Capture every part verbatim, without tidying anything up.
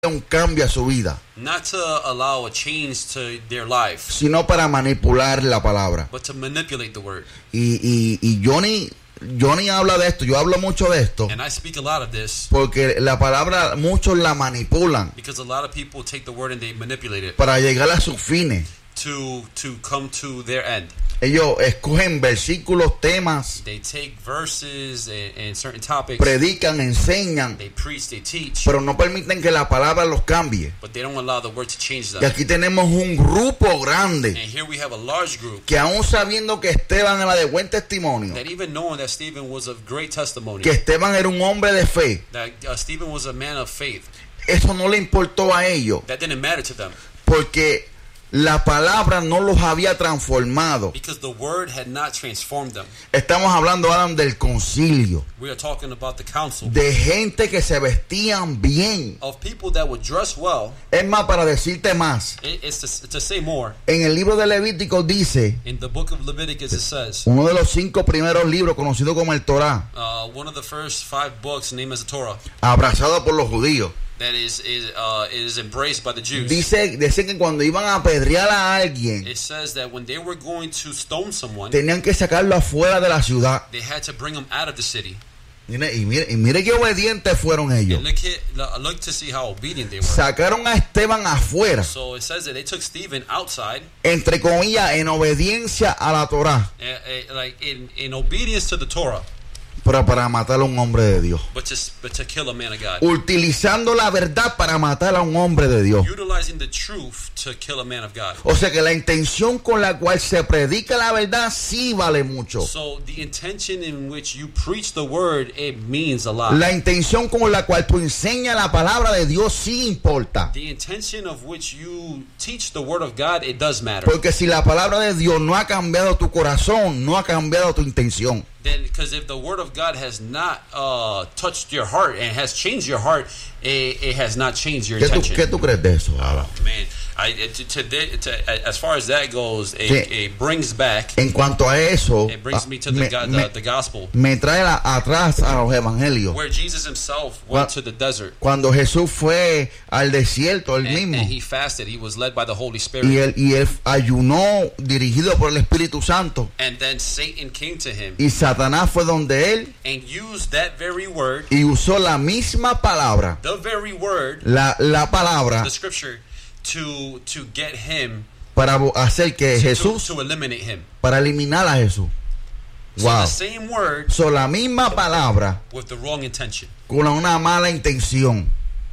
un cambio a su vida, not to allow a change to their life, sino para manipular la palabra. but to manipulate the word. Y, y, y Johnny, Johnny habla de esto, yo hablo mucho de esto, And I speak a lot of this porque la palabra muchos la manipulan because a lot of people take the word and they manipulate it para llegar a sus fines. to to come to their end. Ellos escogen versículos, temas, They take verses and, and certain topics, predican, enseñan, they preach, they teach, pero no permiten que la palabra los cambie. but they don't allow the word to change Y them. aquí tenemos un grupo And grande here we have a large group que aún sabiendo que Esteban era de buen testimonio, that even knowing that Stephen was of great testimony, que Esteban era un hombre de fe, that uh, Stephen was a man of faith, eso no le importó a ellos, that didn't matter to them porque la palabra no los había transformado. because the word had not transformed them. Estamos hablando, Adam, del concilio, We are talking about the council de gente que se vestían bien. of people that would dress well. Es más, para decirte más, It- It's to, to say more. en el libro de Levítico dice, In the book of Leviticus, it says, uno de los cinco primeros libros conocido como el Torá, uh, one of the first five books named as the Torah, abrazado por los judíos, that is is uh, is embraced by the Jews. dice, dice que cuando iban a apedrear a alguien, It says that when they were going to stone someone, tenían que sacarlo afuera de la ciudad. they had to bring him out of the city. Mire, y mire, y mire qué obedientes fueron ellos. And look, at, look to see how obedient they were. Sacaron a Esteban afuera, So it says that they took Stephen outside, entre comillas, en obediencia a la Torá, uh, uh, like in, in obedience to the Torah, pero para matar a un hombre de Dios. but to but to kill a man of God, Utilizando la verdad para matar a un hombre de Dios. utilizing the truth to kill a man of God. O sea que la intención con la cual se predica la verdad sí vale mucho. So the intention in which you preach the word, it means a lot. La intención con la cual tú enseñas la palabra de Dios sí importa. The intention of which you teach the word of God, it does matter. Porque si la palabra de Dios no ha cambiado tu corazón, no ha cambiado tu intención. Then, because if the word of God has not uh, touched your heart and has changed your heart, it, it has not changed your ¿Qué tú, intention. qué tú crees de eso, Ada? Man, I, to, to, to, as far as that goes, it, Sí. it brings back, En cuanto a eso, it brings me to the, me, go- me- the, the gospel, me trae la- atrás a los evangelios. where Jesus himself went Well, to the desert Cuando Jesús fue al desierto, él and, mismo, and he fasted. He was led by the Holy Spirit. y él, y él ayunó dirigido por el Espíritu Santo, And then Satan came to him y Satanás fue donde él and used that very word, y usó la misma palabra, the very word, la, la palabra, the scripture, to to get him, para bo- hacer que to, Jesús, to eliminate him. para eliminar a Jesús. So Wow. the same word So, la misma palabra with the wrong intention. con una mala intención.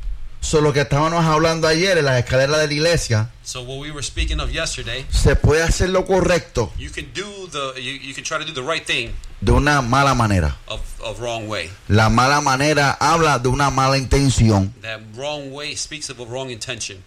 So, lo que estábamos hablando ayer en las escaleras de la iglesia, So what we were speaking of yesterday, se puede hacer lo correcto you can do the you, you can try to do the right thing de una mala manera. of of wrong way. La mala manera habla de una mala intención, That wrong way speaks of a wrong intention.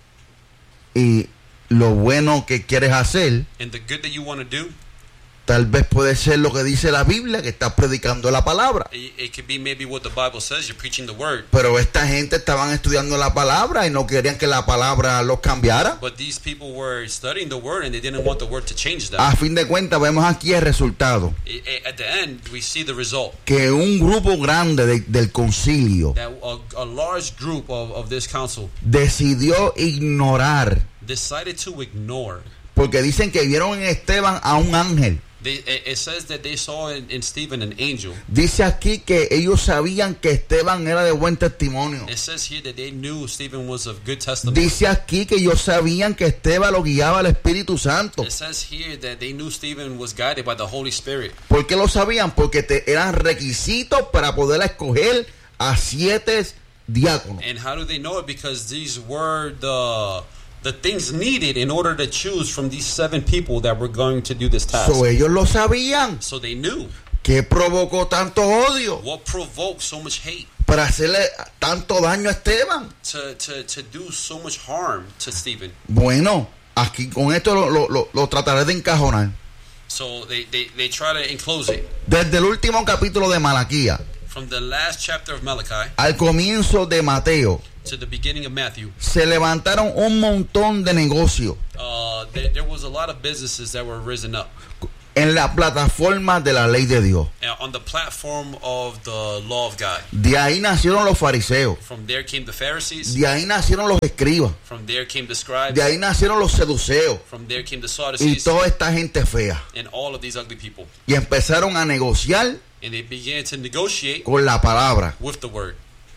y lo bueno que quieres hacer And the good that you want to do, tal vez puede ser lo que dice la Biblia, que estás predicando la palabra. it, it could be maybe what the Bible says, you're preaching the word. Pero esta gente estaban estudiando la palabra y no querían que la palabra los cambiara. But these people were studying the word and they didn't want the word to change them. A fin de cuentas vemos aquí el resultado, I- I- At the end, we see the result. que un grupo grande de- del concilio That a, a large group of, of this council decidió ignorar, decided to ignore. porque dicen que vieron en Esteban a un ángel. They, it it says that they saw in, in Stephen an angel. Dice aquí que ellos sabían que Esteban era de buen testimonio. It says here that they knew Stephen was of good testimony. Dice aquí que ellos sabían que Esteban lo guiaba el Espíritu Santo. It says here that they knew Stephen was guided by the Holy Spirit. ¿Por qué lo sabían? Porque te, eran requisitos para poder escoger a siete diáconos. And how do they know it? Because these were the the things needed in order to choose from these seven people that were going to do this task. So, ellos lo sabían. So they knew. ¿Qué provocó tanto odio What provoked so much hate para hacerle tanto daño a Esteban? to, to, to do so much harm to Stephen? Bueno, aquí con esto lo, lo, lo, lo trataré de encajonar. So they, they, they try to enclose it. Desde el último capítulo de Malaquía From the last chapter of Malachi al comienzo de Mateo, to the beginning of Matthew, se levantaron un montón de negocios. uh, there, there was a lot of businesses that were risen up. en la plataforma de la ley de Dios. uh, on the platform of the law of God. De ahí nacieron los fariseos. From there came the Pharisees. De ahí nacieron los escribas. From there came the scribes. De ahí nacieron los seduceos. From there came the Y Sadducees. toda esta gente fea. And all of these ugly people. Y empezaron a negociar And they began to negotiate con la palabra. with the word.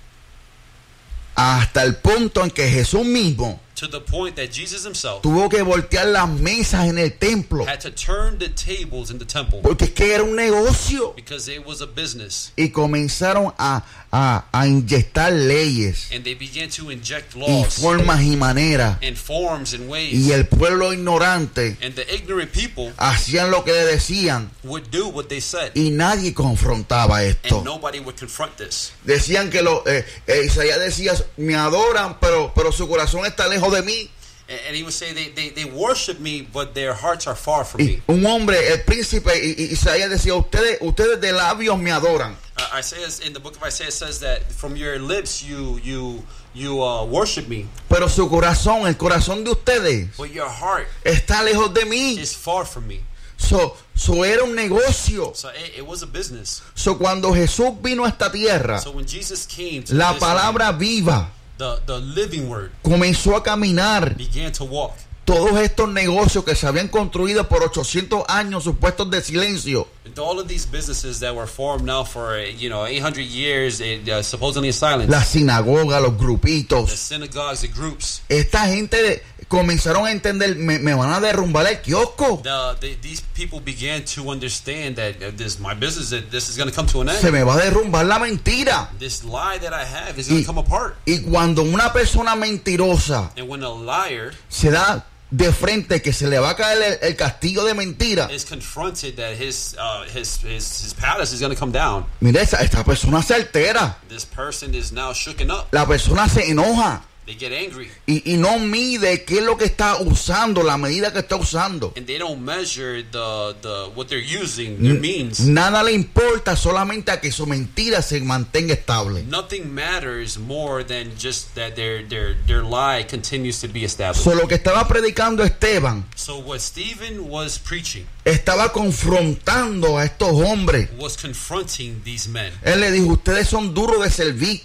Hasta el punto en que Jesús mismo To the point that Jesus himself tuvo que voltear las mesas en el templo. had to turn the tables in the temple. Porque es que era un negocio. Because it was a business. Y comenzaron a, a, a inyectar leyes And they began to inject y laws formas y maneras. and forms and ways. Y el pueblo ignorante And the ignorant people hacían lo que le decían would do what they said. y nadie confrontaba esto. And nobody would confront this. Decían que lo, eh, eh, Isaías decía, me adoran, pero, pero su corazón está lejos de mí. And and he would say, they, they, they worship me, but their hearts are far from Y me. un hombre, el príncipe I- I- Isaías decía, ustedes, ustedes de labios me adoran, Uh, Isaiah, in the book of Isaiah, says that from your lips you you you uh, worship me, pero su corazón, el corazón de ustedes, but your heart está lejos de mí. is far from me. So, so era un negocio. So it, it was a business. So, cuando Jesús vino a esta tierra, So when Jesus came to la this palabra viva land, the, the living word comenzó a caminar. began to walk. Todos estos negocios que se habían construido por ochocientos años supuestos de silencio, And all of these businesses that were formed now for, uh, you know, eight hundred years, it, uh, supposedly in silence. la sinagoga, los The grupitos, synagogues, the groups, esta gente comenzaron a entender, me, me van a derrumbar el kiosco, the, the, these people began to understand that uh, this my business, that this is going to come to an se end. me va a derrumbar la mentira. This lie that I have is going Y, to come apart. y cuando una persona mentirosa And when a liar se da de frente que se le va a caer el, el castigo de mentira, is confronted that his uh, his, his his palace is going to come down, mire, esa, esta persona se altera, this person is now shooken up. la persona se enoja They get angry, y, y no mide qué es lo que está usando, la medida que está usando. and they don't measure the the what they're using, their means. Nada le importa, solamente a que su mentira se mantenga estable. Nothing matters more than just that their their their lie continues to be established. So, lo que estaba predicando Esteban, So what Stephen was preaching estaba confrontando a estos hombres. was confronting these men. Él le dijo, ustedes son duros de servir,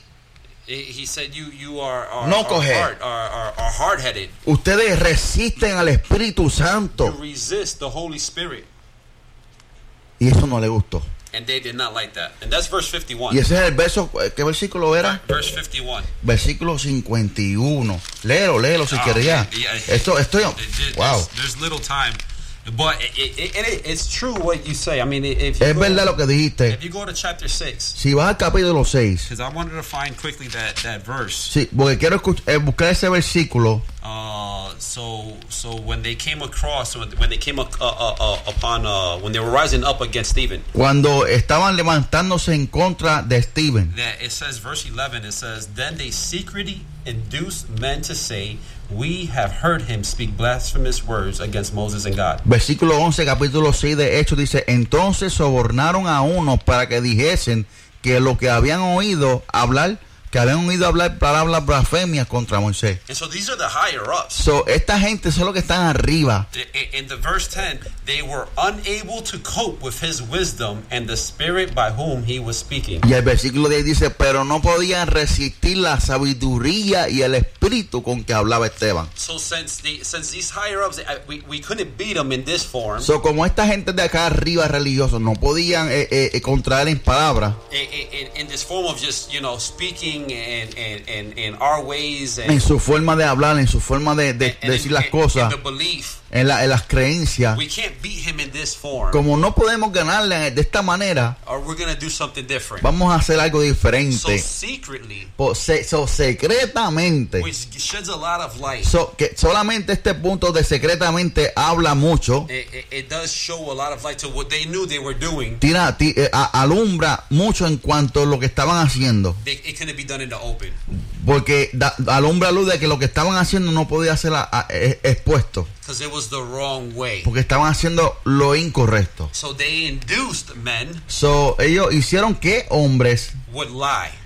He said, "You you are are, No are, coger. hard, are, are, are hard-headed. ustedes resisten al Espíritu You Santo. resist the Holy Spirit." Y eso no le gustó. And they did not like that. And that's verse fifty-one. Y ese es el verso, ¿qué versículo era? Verse fifty-one. Versículo cincuenta y uno. Léelo, léelo si Oh, quería. yeah, yeah. Esto, esto, There's, wow. there's little time, but it, it, it, it, it's true what you say. I mean, if you Es go, verdad lo que dijiste. if you go to chapter six, Si vas al capítulo seis, because I wanted to find quickly that that verse. sí, porque quiero escuch- eh, buscar ese versículo. Uh, so so when they came across, when when they came uh, uh, uh, upon, uh, when they were rising up against Stephen, Cuando estaban levantándose en contra de Steven. that it says, verse eleven, it says, "Then they secretly induced men to say, we have heard him speak blasphemous words against Moses and God." Versículo once, capítulo seis de Hechos dice, entonces sobornaron a unos para que dijesen que lo que habían oído hablar, que habían oído hablar palabras blasfemias contra Moisés. And so these are the higher ups. So, esta gente son los que están arriba. In the verse ten, they were unable to cope with his wisdom and the spirit by whom he was speaking. Y el versículo diez dice, pero no podían resistir la sabiduría y el espíritu con que hablaba Esteban. So since the since these higher ups, I- we, we couldn't beat them in this form. So, como esta gente de acá arriba religiosos no podían eh, eh, eh, contraer en palabras, In, in, in this form of just, you know, speaking and and, and, and our ways and, en su forma de hablar, en su forma de, de- and de decir in, las in- cosas, in the belief, en, la- en las creencias, we can't beat him in this form, como no podemos ganarle de esta manera, or we're gonna do something different. vamos a hacer algo So diferente. secretly, Po- se- so, secretamente. which sheds a lot of light. So, que solamente este punto de secretamente habla mucho. It, it, it does show a lot of light to what they knew they were doing. Tira, ti- eh, a- alumbra mucho en cuanto a lo que estaban haciendo. They, it couldn't be done in the open. Porque da- alumbra luz de que lo que estaban haciendo no podía ser a- a- eh, expuesto. Because it was the wrong way. Porque estaban haciendo lo incorrecto. So they induced men So, ellos hicieron que hombres would lie.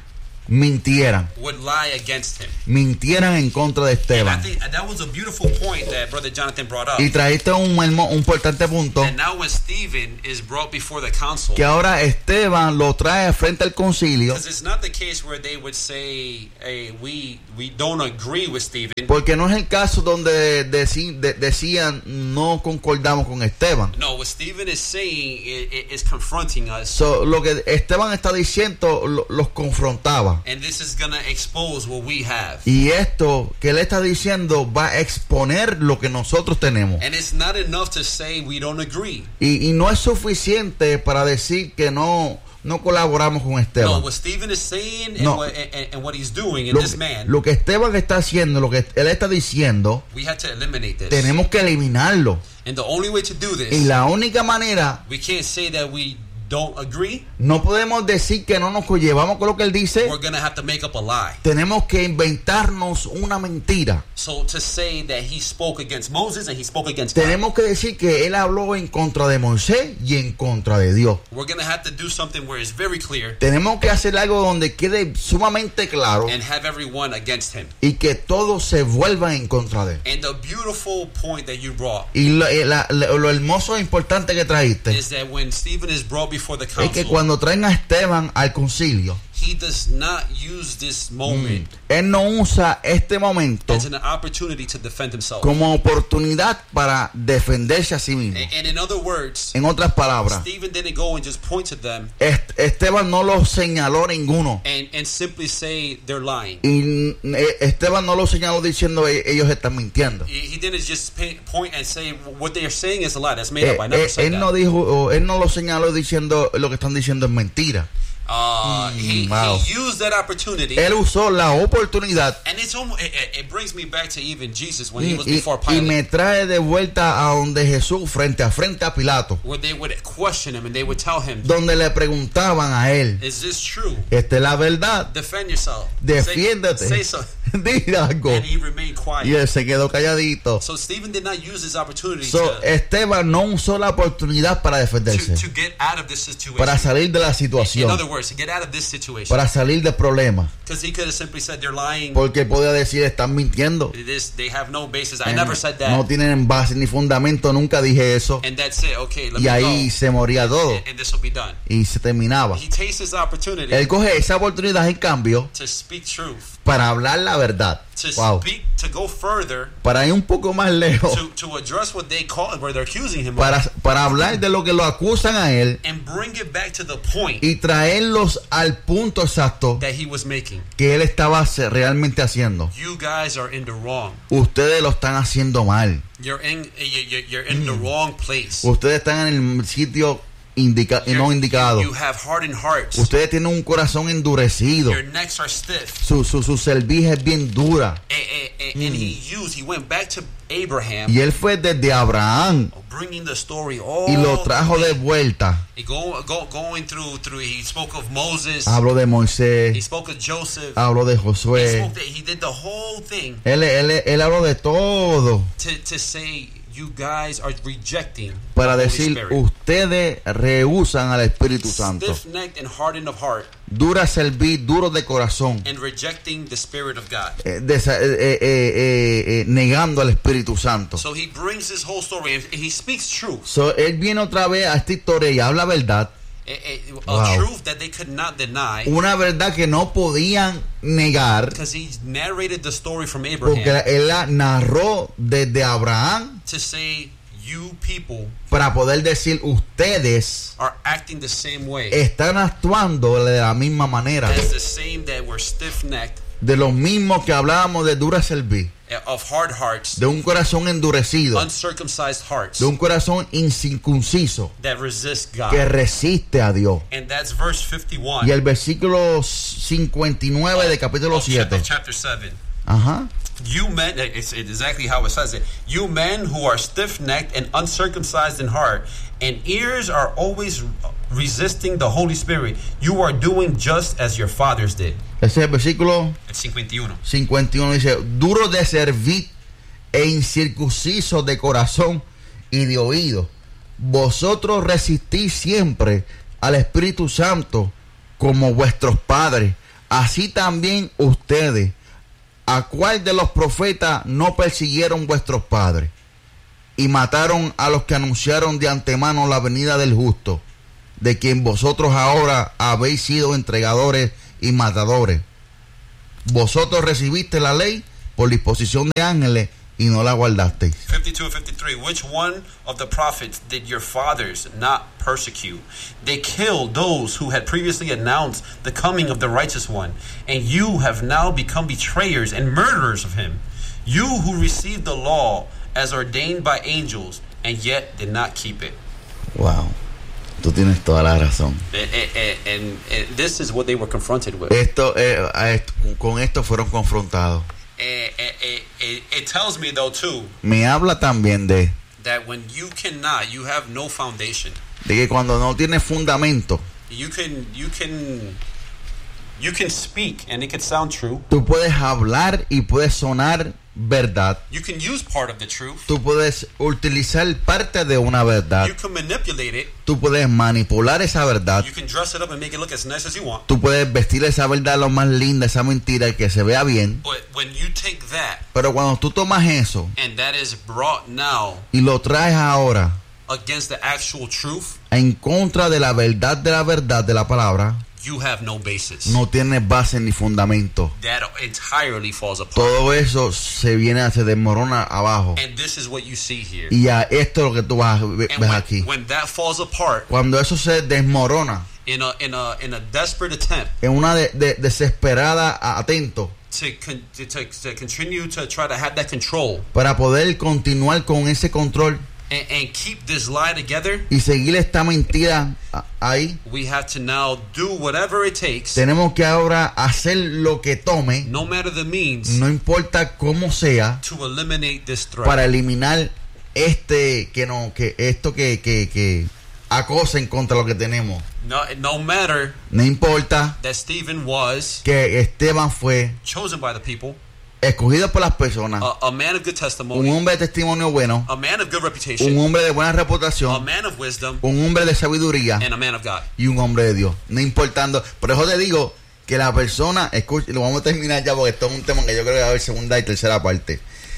mintieran, would lie against him. mintieran en contra de And I Esteban. think that was a beautiful point that Brother Jonathan brought up. Y trajiste un, hermo- un importante punto, And now when Stephen is brought before the council, que ahora Esteban lo trae frente al concilio, because it's not the case where they would say, hey, we we don't agree with Stephen. porque no es el caso donde deci- de- decían no concordamos con Esteban. No, what Stephen is saying is, is confronting us. So, lo que Esteban está diciendo lo- los confrontaba. And this is going to expose what we have. Y esto que él está diciendo va a exponer lo que nosotros tenemos. And it's not enough to say we don't agree. Y, y no es suficiente para decir que no, no colaboramos con No, Esteban. what Stephen is saying and, No. what, and, and what he's doing in Lo, this man, lo que Esteban está haciendo, lo que él está diciendo, we have to eliminate this. tenemos que eliminarlo. And the only way to do Y this, la única manera, we can't say that we don't agree. no podemos decir que no nos llevamos con lo que él dice. We're going to have to make up a lie. Tenemos que inventarnos una mentira. So to say that he spoke against Moses and he spoke against God, Tenemos que decir que él habló en contra de Moisés y en contra de Dios. we're going to have to do something where it's very clear Tenemos que hacer algo donde quede sumamente claro and have everyone against him. y que todos se vuelvan en contra de él. And the beautiful point that you brought Y lo, eh, la- lo- lo hermoso e importante que traíste is that when Stephen is brought before the es que council, cuando traen a Esteban al concilio, he does not use this moment él no usa este momento as an opportunity to defend himself. como oportunidad para defenderse a sí mismo. And, and in other words, En otras palabras, Stephen didn't go and just point to them Est- Esteban no lo señaló ninguno. and, and simply say they're lying. Y eh, Esteban no lo señaló diciendo "E- ellos están mintiendo. He, he didn't just pay, point and say what they are saying is a lie. That's made Eh, up. I never eh, said él no that. dijo, o él no lo señaló diciendo lo que están diciendo es mentira. Uh, he, wow. he used that opportunity. Él usó la oportunidad And it's almost, it, it- it brings me back to even Jesus when he y, was y- before y Pilate, me trae de vuelta a donde Jesús frente a frente a Pilato, where they would question him and they would tell him, donde le preguntaban a él, "Is this true? esta es la verdad, Defend yourself. defiéndete, Say, say so." di algo. And he remained quiet. Y él se quedó calladito. So Stephen did not use this opportunity So, to, Esteban no usó la oportunidad para to defenderse, to get out of this situation. para salir de la In situación, other words, to get out of this situation, para salir del problema. because he could have simply said they're lying. Porque él podía decir, están mintiendo. This they have no basis. I never said that. No tienen base ni fundamento, nunca dije eso. And that's it. Okay, let Y me ahí go. se moría todo. And, and this will be done. Y se terminaba. He takes his opportunity Él coge esa oportunidad en cambio to speak truth, para hablar la verdad. to Wow. speak, to go further, Para ir un poco más lejos. to, to address what they call, where they're accusing him of, Para, para hablar de lo que lo acusan a él and bring it back to the point y traerlos al punto exacto that he was making. que él estaba se- realmente haciendo. You guys are in the wrong. Ustedes lo están haciendo mal. You're in. You're, you're in the wrong place. Ustedes están en el sitio indica y no You're- indicado. You have hardened hearts. Ustedes tienen un corazón endurecido. Your necks are stiff. Su, su, su cerviz es bien dura. And, and, and, and he used. He went back to Abraham, Y él fue desde Abraham bringing the story all. y lo trajo de vuelta. He go, go, going through through. He spoke of Moses. Habló de He Moisés, spoke of Joseph. habló de He Josué. spoke that he did the whole thing Él, él, él habló de todo to, to say you guys are rejecting para the Holy decir, Spirit. ustedes rehusan al Espíritu Santo. Stiff-necked and hardened of heart, Dura cerviz, duro de corazón, and rejecting the Spirit of God. eh, desa- eh, eh, eh, eh, negando al Espíritu Santo. So he brings this whole story, and he speaks truth, So, él viene otra vez a esta historia y habla verdad, a, a- a Wow. truth that they could not deny, una verdad que no podían negar, because he narrated the story from porque Abraham él la narró desde Abraham to say you people para poder decir, ustedes are acting the same way están actuando de la misma manera, as the same that were stiff-necked, de lo mismo que hablábamos de dura cerviz, of hard hearts, de un corazón endurecido, uncircumcised hearts de un corazón incircunciso that resist que God. resiste a Dios. And that's verse fifty-one Y el versículo cincuenta y nueve de capítulo of chapter, siete. chapter seven. Ajá. You men, it's, it's exactly how it says it. You men who are stiff-necked and uncircumcised in heart, and ears are always resisting the Holy Spirit. You are doing just as your fathers did. Ese es el versículo It's cincuenta-uno. cincuenta y uno, dice, duro de servir e incircunciso de corazón y de oído. Vosotros resistís siempre al Espíritu Santo como vuestros padres, así también ustedes, ¿a cuál de los profetas no persiguieron vuestros padres y mataron a los que anunciaron de antemano la venida del justo, de quien vosotros ahora habéis sido entregadores y matadores? Vosotros recibiste la ley por disposición de ángeles y no la guardasteis. fifty-two and fifty-three. Which one of the prophets did your fathers not persecute? They killed those who had previously announced the coming of the righteous one, and you have now become betrayers and murderers of him. You who received the law as ordained by angels, and yet did not keep it. Wow. Tú tienes toda la razón. And, and, and, and this is what they were confronted with. Esto, eh, esto, con esto fueron confrontados. It, it, it, it tells me though too Me habla también de, that when you cannot, you have no foundation. de que cuando no tienes fundamento, You can you can you can speak and it can sound true. tú puedes hablar y puedes sonar verdad. You can use part of the truth. Tú puedes utilizar parte de una verdad. You can manipulate it. Tú puedes manipular esa verdad. You can dress it up and make it look as nice as you want. Tú puedes vestir esa verdad lo más linda, esa mentira, y que se vea bien. But when you take that Pero cuando tú tomas eso and that is brought now y lo traes ahora against the actual truth, en contra de la verdad de la verdad de la palabra, you have no basis. no tienes base ni fundamento. That entirely falls apart. Todo eso se viene, se desmorona abajo. And this is what you see here. Y a esto es lo que tú vas a ver And when, aquí. when that falls apart Cuando eso se desmorona in a in a in a desperate attempt en una de, de- desesperada atento to, con, to, to to continue to try to have that control para poder continuar con ese control and, and keep this lie together, y seguir esta mentira a- ahí, we have to now do whatever it takes, tenemos que ahora hacer lo que tome, no matter the means, no importa cómo sea, to eliminate this threat. para eliminar este que no que esto que que, que acosen contra lo que tenemos. No, no matter No importa that Stephen was que Esteban fue chosen by the people, escogido por las personas, a, a man of good un testimony, hombre de testimonio bueno, a man of good un reputation, hombre de buena a reputación, man of wisdom, un hombre de sabiduría and a man of God. y un hombre de Dios. No importando. Por eso te digo que la persona, escucha, lo vamos a terminar ya porque esto es un tema que yo creo que va a haber segunda y tercera parte.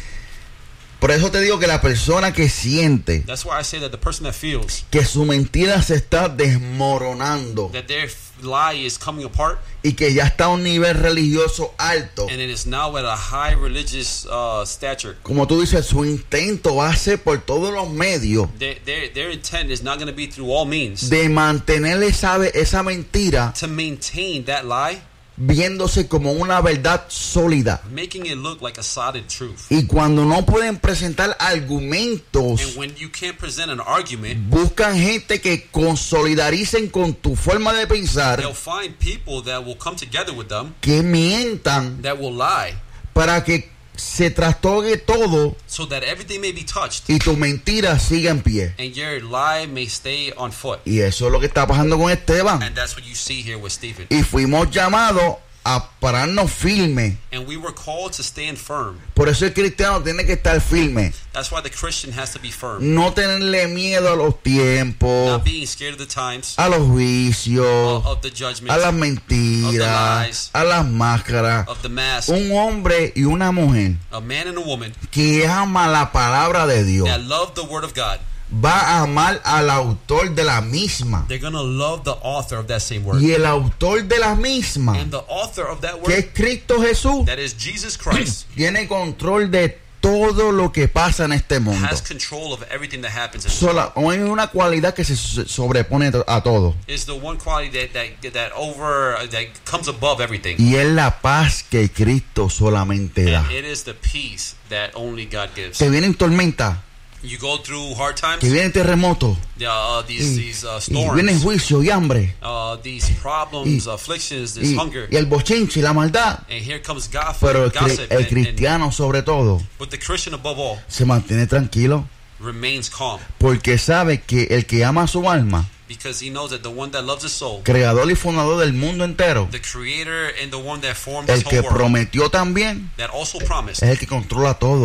Por eso te digo que la persona que siente That's why I say that the person that feels que su mentira se está desmoronando that their lie is coming apart y que ya está a un nivel religioso alto, and it is now at a high religious uh, stature, como tú dices, su intento va a ser por todos los medios their, their, their intent is not going to be through all means de mantener esa, esa mentira to maintain that lie, viéndose como una verdad sólida. making it look like a solid truth. Y cuando no pueden presentar argumentos, And when you can't present an argument, buscan gente que consolidaricen con tu forma de pensar, they'll find people that will come together with them que mientan that will lie para que se trastogue todo so that everything may be touched y tu mentira siga en pie. and your lie may stay on foot. Y eso es lo que está pasando con Esteban. And that's what you see here with Stephen. Y fuimos llamados a pararnos firme. And we were called to stand firm. Por eso el cristiano tiene que estar firme. That's why the Christian has to be firm. No tenerle miedo a los tiempos, Not being scared of the times, a los juicios, of, of the judgments, a las of the mentiras, lies, a las máscaras. of the mask. Un hombre y una mujer A man and a woman que ama la palabra de Dios that love the Word of God, va a amar al autor de la misma. they're going to love the author of that same Word. Y el autor de la misma, And the author of that que Word, es Cristo Jesús, that is Jesus Christ, tiene control de todo lo que pasa en este mundo. has control of everything that happens in this Sola, hay una cualidad que se so- sobrepone a todo. It's the one quality that that that over that comes above everything. Y es la paz que Cristo solamente da. And it is the peace that only God gives. Que vienen tormentas, You go through hard times, que vienen terremotos, uh, these y, these uh, y vienen storms, juicio y hambre, uh, these problems, y- afflictions, this y, hunger, y el bochinche y la maldad. and here comes gossip, Pero el, cri- gossip el and, and, cristiano sobre todo but the Christian above all se mantiene tranquilo remains calm porque sabe que el que ama su alma, because he knows that the one that loves his soul, creador y fundador del mundo entero, the creator and the one that formed el this que whole world, prometió también, that also promised, es el que controla todo.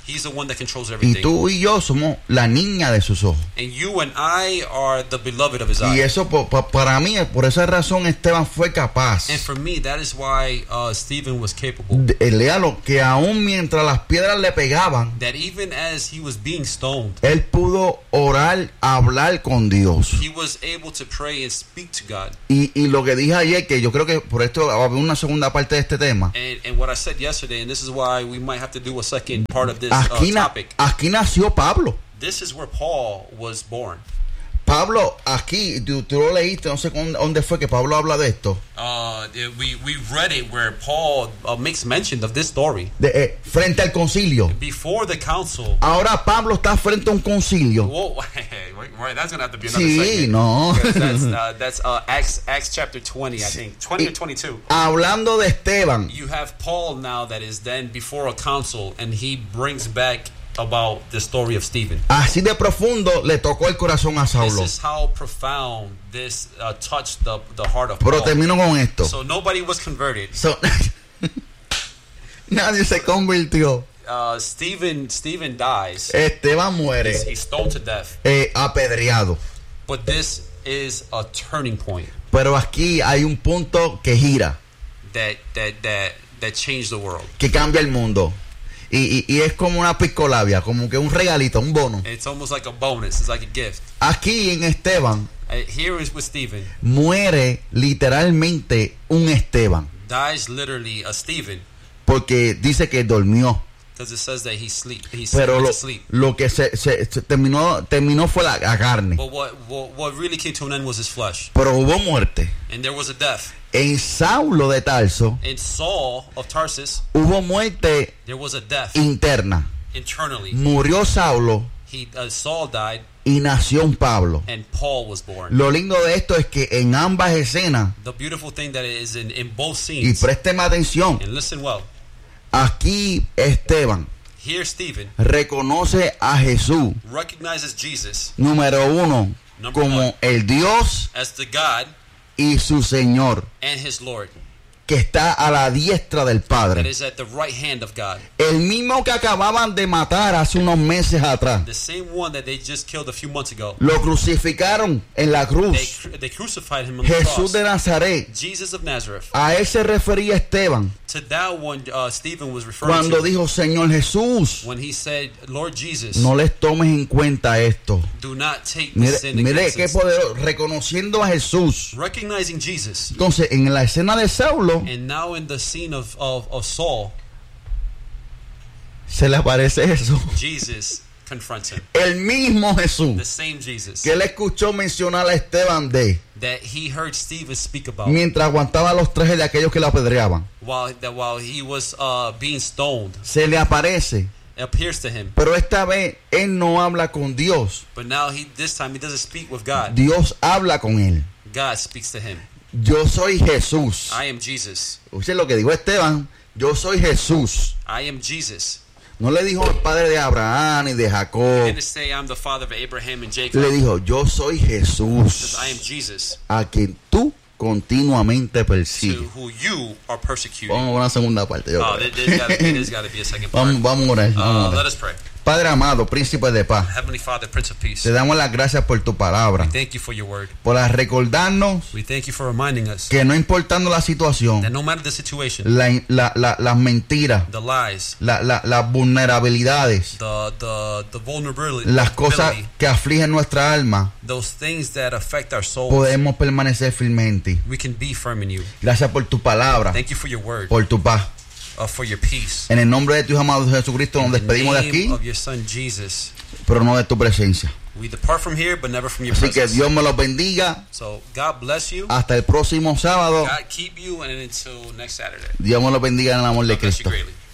He's the one that controls Y everything. tú y yo somos la niña de sus ojos. And you and I are the beloved of his Y eye. eso po- pa- para mí, por esa razón, Esteban fue capaz. And for me, that is why uh, Stephen was capable. De- eh, léalo, que aún mientras las piedras le pegaban, That even as he was being stoned, él pudo orar, hablar con Dios. he was able to pray and speak to God. Y, y lo que dije ayer, que yo creo que por esto va a haber una segunda parte de este tema. And, and what I said yesterday, and this is why we might have to do a second part of this uh, Aquí, na- topic. aquí nació Pablo. This is where Paul was born. Pablo, aquí, tú, tú lo leíste, no sé con- dónde fue que Pablo habla de esto. Uh, we we read it where Paul uh, makes mention of this story De, eh, frente al concilio. before the council. Ahora Pablo está frente a un concilio. Whoa, wait, wait, that's gonna have to be another Sí, segment. no. Because That's uh, that's uh, Acts Acts chapter twenty, I think, twenty or twenty-two. Hablando de Esteban, You have Paul now that is then before a council, and he brings back about the story of Stephen. así de profundo le tocó el corazón a This Saulo. is how profound this uh, touched the the heart of Pero Paul. termino con esto. So nobody was converted. So- nadie se convirtió. Uh, Stephen Stephen dies. Esteban He's, muere he's stoned to death. eh, apedreado. But this is a turning point Pero aquí hay un punto que gira, that that that that changed the world. que cambia el mundo. Y, y- y es como una piscolabia, como que un regalito, un bono. It's almost like a bonus. It's like a gift. Aquí en Esteban Uh, here is with Stephen. muere literalmente un Esteban, Dies literally a Stephen, porque dice que durmió. because it says that he sleep. He Pero went lo, to sleep. lo que se, se- se terminó terminó fue la, la carne. But what, what what really came to an end was his flesh, Pero hubo muerte. and there was a death. En Saulo de Tarso In Saul of Tarsus, hubo muerte there was a death interna. internally. Murió Saulo He uh, Saul died, y nació un Pablo. and Paul was born. Lo lindo de esto es que en ambas escenas, The beautiful thing that is in in both y scenes. présteme atención, And listen well. aquí Esteban Here, Stephen reconoce a Jesús, recognizes Jesus número uno, Number como one. el Dios as the God y su Señor, and his Lord, que está a la diestra del that Padre. is at the right hand of God. El mismo que acababan de matar hace unos meses atrás. The same one that they just killed a few months ago. Lo crucificaron en la They, cruz. cru- they crucified him on the Jesús cross. de Nazaret. Jesus of Nazareth. A él se refería Esteban To that one, uh, Stephen was referring cuando to dijo, Señor Jesús, when he said, Lord Jesus, no les tomes en cuenta esto. do not take the Mire, sin mire against qué us. poderoso, reconociendo a Jesús. Recognizing Jesus. Entonces, en la escena de Saulo, And now in the scene of, of, of Saul, se le aparece Jesús. Jesus confronts him. El mismo Jesús The same Jesus que él escuchó mencionar a Esteban de that he heard Stephen speak about mientras aguantaba los trajes de aquellos que lo apedreaban. while that while he was uh, being stoned. Se le aparece, It appears to him, pero esta vez él no habla con Dios. but now he this time he doesn't speak with God. Dios habla con él. God speaks to him. Yo soy Jesús. I am Jesus. Usted lo que dijo Esteban, yo soy Jesús. I am Jesus. No le dijo el padre de Abraham y de He Jacob. didn't say I'm the father of Abraham and Jacob. Le dijo, yo soy Jesús, Says, I am Jesus, a quien tú continuamente to persigues. who you are persecuting. Vamos a una segunda parte. yo Oh, creo. there- there's gotta be, there's gotta be a second part. Vamos, vamos a orar, vamos a Uh, orar. let us pray. Padre amado, príncipe de paz, Heavenly Father, Prince of Peace, te damos las gracias por tu palabra, thank you for your word. por recordarnos We thank you for reminding us que no importando la that situación, no matter the situation, la- la- la- las mentiras, the lies, la- la- las vulnerabilidades, the the the vulnerability, las cosas que afligen nuestra alma, those things that affect our souls, podemos permanecer firmes en ti. we can be firm in you. Gracias por tu palabra, Thank you for your word, por tu paz. uh, for your peace. En el nombre de tu amado Jesucristo nos In the despedimos de name aquí, of your Son Jesus, pero no de tu presencia. we depart from here, but never from your Así que presence. Dios me los bendiga. So God bless you. Hasta el próximo sábado. God keep you, and until next Saturday. Dios me los bendiga en el amor de God bless you Cristo. greatly.